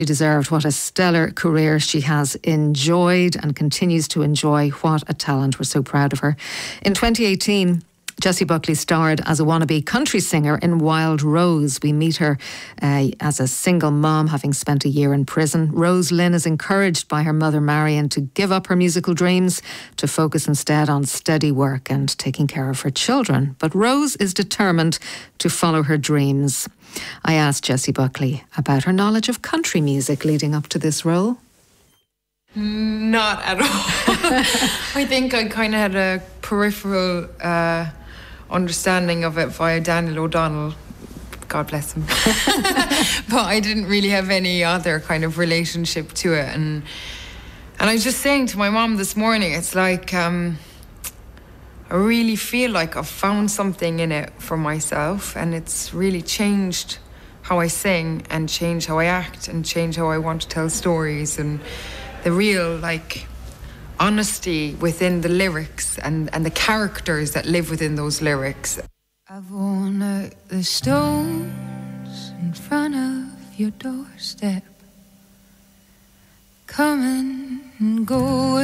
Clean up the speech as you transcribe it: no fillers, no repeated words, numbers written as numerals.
She deserved. What a stellar career she has enjoyed and continues to enjoy. What a talent. We're so proud of her. In 2018, Jessie Buckley starred as a wannabe country singer in Wild Rose. We meet her as a single mom, having spent a year in prison. Rose Lynn is encouraged by her mother Marion to give up her musical dreams to focus instead on steady work and taking care of her children. But Rose is determined to follow her dreams. I asked Jessie Buckley about her knowledge of country music leading up to this role. Not at all. I think I kind of had a peripheral understanding of it via Daniel O'Donnell. God bless him. But I didn't really have any other kind of relationship to it. And I was just saying to my mom this morning, it's like I really feel like I've found something in it for myself, and it's really changed how I sing and changed how I act and changed how I want to tell stories, and the real like honesty within the lyrics and the characters that live within those lyrics. I've worn out the stones in front of your doorstep, coming and going.